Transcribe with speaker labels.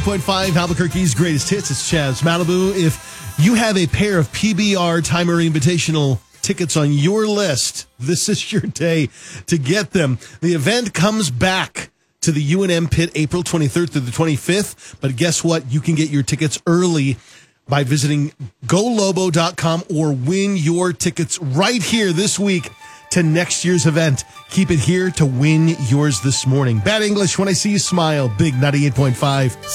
Speaker 1: .5 Albuquerque's greatest hits. It's Chaz Malibu. If you have a pair of PBR Time Murray Invitational tickets on your list, this is your day to get them. The event comes back to the UNM Pit April 23rd through the 25th. But guess what? You can get your tickets early by visiting GoLobo.com or win your tickets right here this week to next year's event. Keep it here to win yours this morning. Bad English when I see you smile. Big 98.5.